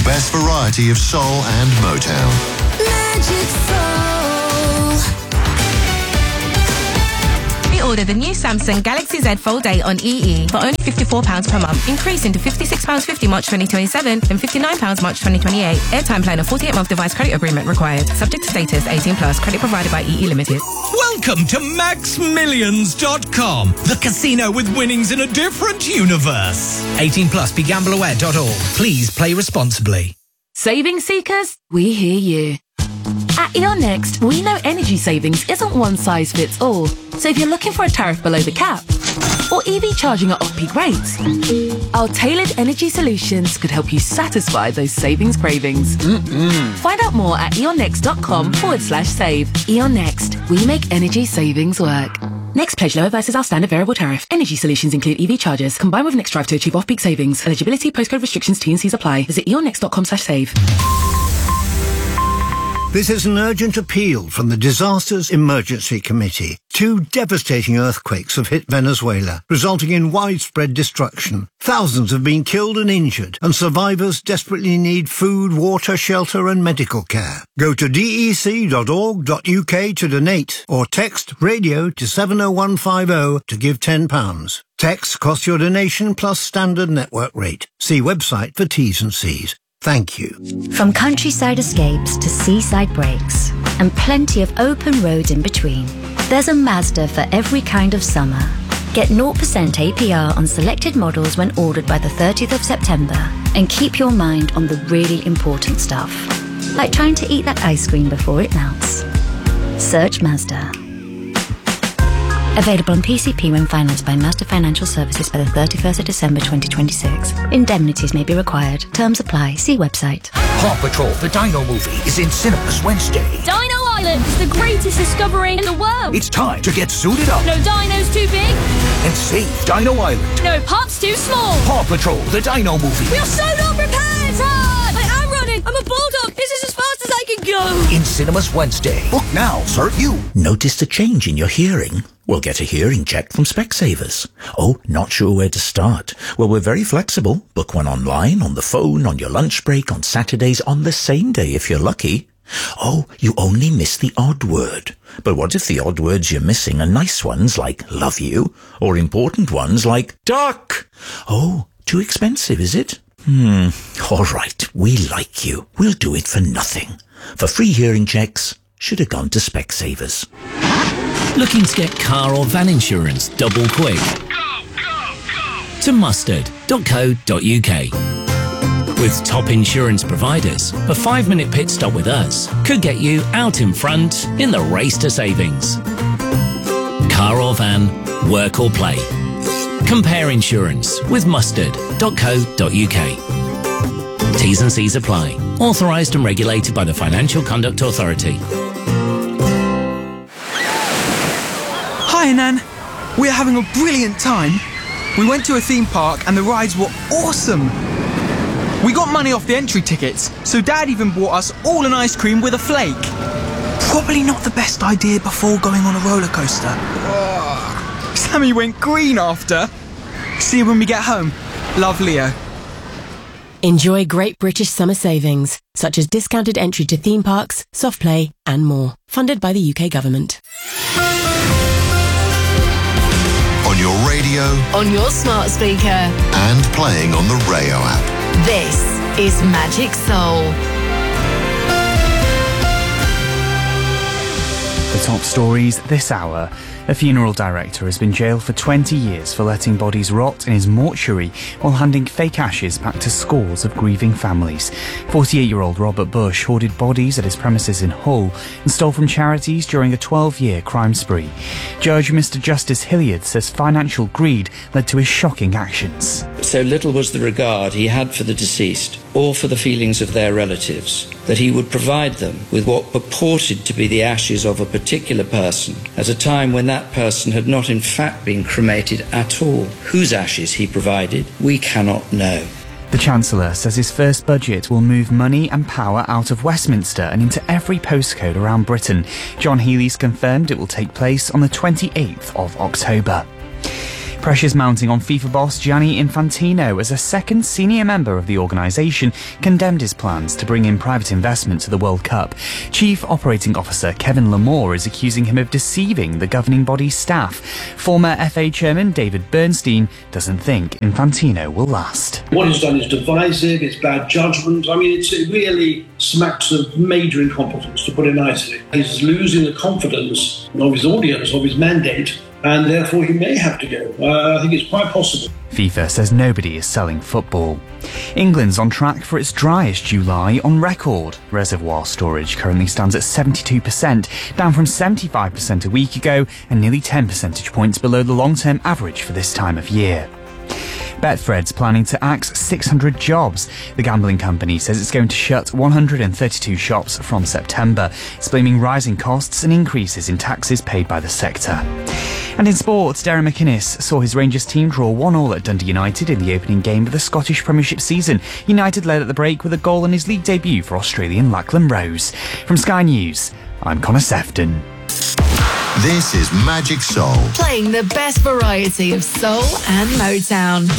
best variety of soul and Motown. Magic Soul. Order the new Samsung Galaxy Z Fold 8 on EE for only £54 per month, increasing to £56.50 March 2027 and £59 March 2028. Airtime plan and 48-month device credit agreement required. Subject to status, 18+, credit provided by EE Limited. Welcome to MaxMillions.com, the casino with winnings in a different universe. 18+, begambleaware.org. Please play responsibly. Saving seekers, we hear you. At E.ON Next, we know energy savings isn't one size fits all. So if you're looking for a tariff below the cap, or EV charging at off-peak rates, our tailored energy solutions could help you satisfy those savings cravings. Find out more at eonnext.com/save. E.ON Next, we make energy savings work. Next pledge lower versus our standard variable tariff. Energy solutions include EV chargers, combined with Next Drive to achieve off-peak savings. Eligibility, postcode restrictions, T&Cs apply. Visit eonnext.com/save. This is an urgent appeal from the Disasters Emergency Committee. 2 devastating earthquakes have hit Venezuela, resulting in widespread destruction. Thousands have been killed and injured, and survivors desperately need food, water, shelter and medical care. Go to dec.org.uk to donate, or text radio to 70150 to give £10. Text costs your donation plus standard network rate. See website for T's and C's. Thank you. From countryside escapes to seaside breaks, and plenty of open roads in between, there's a Mazda for every kind of summer. Get 0% APR on selected models when ordered by the 30th of September, and keep your mind on the really important stuff, like trying to eat that ice cream before it melts. Search Mazda. Available on PCP when financed by Mazda Financial Services by the 31st of December 2026. Indemnities may be required. Terms apply. See website. Paw Patrol, the Dino movie, is in cinemas Wednesday. Dino Island is the greatest discovery in the world. It's time to get suited up. No dino's too big. And save Dino Island. No pup's too small. Paw Patrol, the Dino movie. We are so not prepared. Run! I am running. I'm a bulldog. This is as fast as I can go. In cinemas Wednesday. Book now. Serve you. Noticed a change in your hearing? Well, get a hearing check from Specsavers. Oh, not sure where to start? Well, we're very flexible. Book one online, on the phone, on your lunch break, on Saturdays, on the same day if you're lucky. Oh, you only miss the odd word. But what if the odd words you're missing are nice ones like love you, or important ones like duck? Oh, too expensive, is it? All right, we like you. We'll do it for nothing. For free hearing checks, should have gone to Specsavers. Looking to get car or van insurance double quick? To mustard.co.uk. With top insurance providers, a 5-minute pit stop with us could get you out in front in the race to savings. Car or van, work or play. Compare insurance with mustard.co.uk. T's and C's apply. Authorised and regulated by the Financial Conduct Authority. Hi, Nan. We're having a brilliant time. We went to a theme park and the rides were awesome. We got money off the entry tickets, so Dad even bought us all an ice cream with a flake. Probably not the best idea before going on a roller coaster. Sammy went green after. See you when we get home. Love, Leo. Enjoy great British summer savings, such as discounted entry to theme parks, soft play and more. Funded by the UK Government. On your radio, On your smart speaker. and playing on the Rayo app. This is Magic Soul. The top stories this hour. A funeral director has been jailed for 20 years for letting bodies rot in his mortuary while handing fake ashes back to scores of grieving families. 48-year-old Robert Bush hoarded bodies at his premises in Hull and stole from charities during a 12-year crime spree. Judge Mr. Justice Hilliard says financial greed led to his shocking actions. So little was the regard he had for the deceased or for the feelings of their relatives that he would provide them with what purported to be the ashes of a particular person at a time when that person had not in fact been cremated at all. Whose ashes he provided, we cannot know. The Chancellor says his first budget will move money and power out of Westminster and into every postcode around Britain. John Healey's confirmed it will take place on the 28th of October. Pressure's mounting on FIFA boss Gianni Infantino as a second senior member of the organisation condemned his plans to bring in private investment to the World Cup. Chief Operating Officer Kevin Lamore is accusing him of deceiving the governing body's staff. Former FA Chairman David Bernstein doesn't think Infantino will last. What he's done is divisive, it's bad judgment. I mean, it really smacks of major incompetence, to put it nicely. He's losing the confidence of his audience, of his mandate, and therefore he may have to go. I think it's quite possible. FIFA says nobody is selling football. England's on track for its driest July on record. Reservoir storage currently stands at 72%, down from 75% a week ago and nearly 10 percentage points below the long-term average for this time of year. Betfred's planning to axe 600 jobs. The gambling company says it's going to shut 132 shops from September. It's blaming rising costs and increases in taxes paid by the sector. And in sport, Darren McInnes saw his Rangers team draw 1-1 at Dundee United in the opening game of the Scottish Premiership season. United led at the break with a goal in his league debut for Australian Lachlan Rose. From Sky News, I'm Connor Sefton. This is Magic Soul. Playing the best variety of soul and Motown.